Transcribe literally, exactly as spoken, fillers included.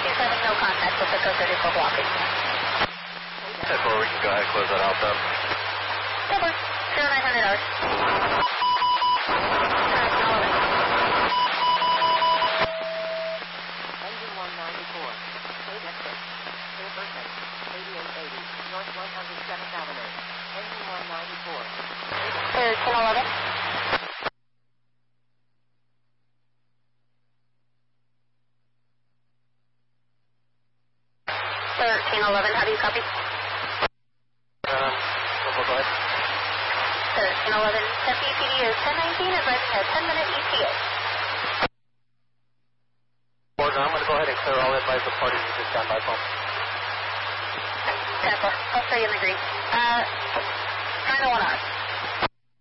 He's having no contact with the code thirty-four blocking. ten four, we can go ahead and close that out then. Over. zero nine hundred hours. Engine one ninety-four. eight exit. Clear person. eighty-eight eighty. North one hundred seventh Avenue. Engine one ninety-four. thirteen eleven. thirteen eleven, how do you copy? Uh, go ahead. thirteen eleven, Tempe E T D is ten nineteen, advising a ten minute E T A. Border, I'm going to go ahead and clear all advice of parties to stand by phone. ten four, I'll stay in the green. Uh, nine oh one hours.